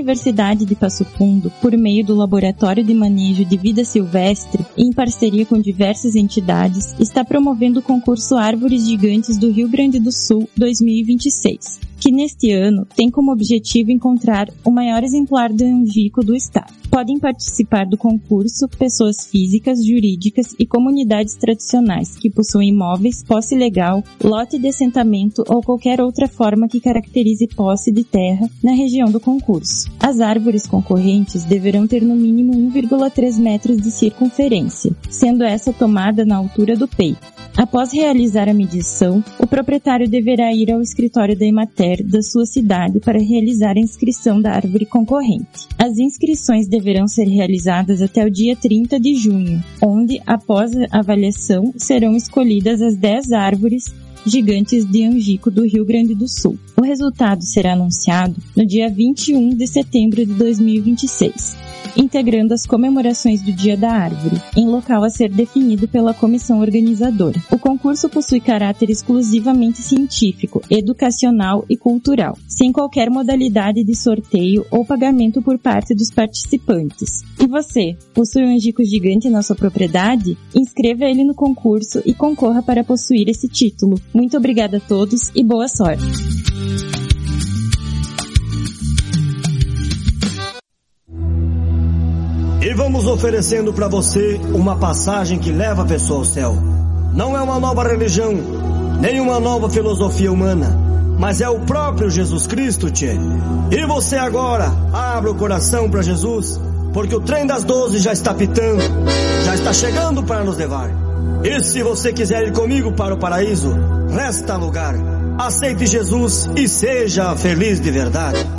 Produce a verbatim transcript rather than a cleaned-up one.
Universidade de Passo Fundo, por meio do Laboratório de Manejo de Vida Silvestre, e em parceria com diversas entidades, está promovendo o concurso Árvores Gigantes do Rio Grande do Sul dois mil e vinte e seis, que neste ano tem como objetivo encontrar o maior exemplar de angico do estado. Podem participar do concurso pessoas físicas, jurídicas e comunidades tradicionais que possuem imóveis, posse legal, lote de assentamento ou qualquer outra forma que caracterize posse de terra na região do concurso. As árvores concorrentes deverão ter no mínimo um vírgula três metros de circunferência, sendo essa tomada na altura do peito. Após realizar a medição, o proprietário deverá ir ao escritório da Emater da sua cidade para realizar a inscrição da árvore concorrente. As inscrições deverão ser realizadas até o dia trinta de junho, onde, após a avaliação, serão escolhidas as dez árvores gigantes de angico do Rio Grande do Sul. O resultado será anunciado no dia vinte e um de setembro de dois mil e vinte e seis. Integrando as comemorações do Dia da Árvore, em local a ser definido pela comissão organizadora. O concurso possui caráter exclusivamente científico, educacional e cultural, sem qualquer modalidade de sorteio ou pagamento por parte dos participantes. E você, possui um angico gigante na sua propriedade? Inscreva ele no concurso e concorra para possuir esse título. Muito obrigada a todos e boa sorte! E vamos oferecendo para você uma passagem que leva a pessoa ao céu. Não é uma nova religião, nem uma nova filosofia humana, mas é o próprio Jesus Cristo, tchê. E você agora, abre o coração para Jesus, porque o trem das doze já está pitando, já está chegando para nos levar. E se você quiser ir comigo para o paraíso, resta lugar. Aceite Jesus e seja feliz de verdade.